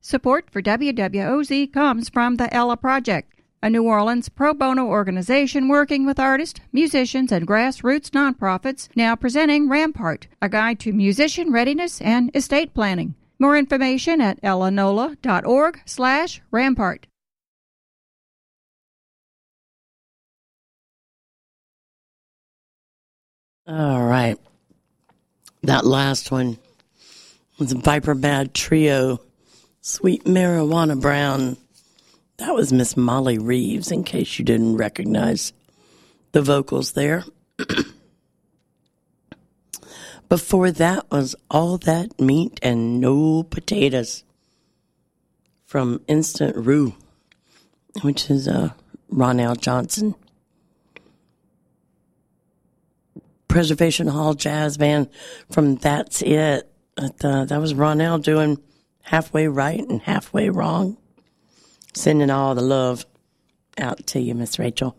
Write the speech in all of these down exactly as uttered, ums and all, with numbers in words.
Support for W W O Z comes from the Ella Project, a New Orleans pro bono organization working with artists, musicians, and grassroots nonprofits, now presenting Rampart, a guide to musician readiness and estate planning. More information at ellanola.org slash Rampart. All right. That last one was a Viper Bad Trio, Sweet Marijuana Brown. That was Miss Molly Reeves, in case you didn't recognize the vocals there. Before that was All That Meat and No Potatoes from Instant Rue, which is uh, Ronell Johnson. Preservation Hall Jazz Band from That's It. Uh, that was Ronell doing halfway right and halfway wrong. Sending all the love out to you, Miss Rachel.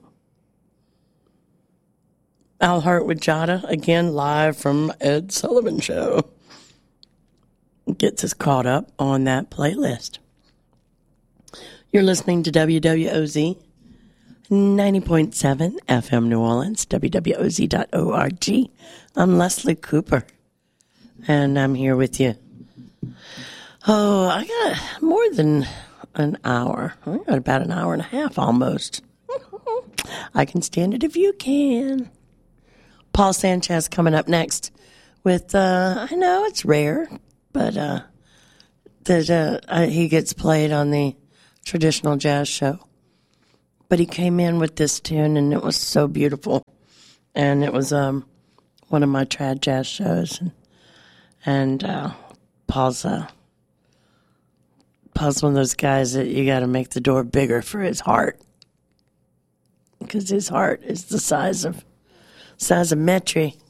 Al Hart with Jada, again, live from Ed Sullivan Show. Gets us caught up on that playlist. You're listening to W W O Z ninety point seven F M New Orleans, W W O Z dot org. I'm Leslie Cooper, and I'm here with you. Oh, I got more than an hour. I got about an hour and a half almost. I can stand it if you can. Paul Sanchez coming up next with, uh, I know it's rare, but uh, that uh, uh, he gets played on the traditional jazz show. But he came in with this tune, and it was so beautiful. And it was um, one of my trad jazz shows. And, and uh, Paul's, uh, Paul's one of those guys that you got to make the door bigger for his heart. Because his heart is the size of size of Metri.